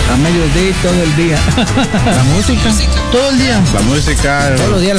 A mediodía todo el día. La música, todo el día. La música. Todos los días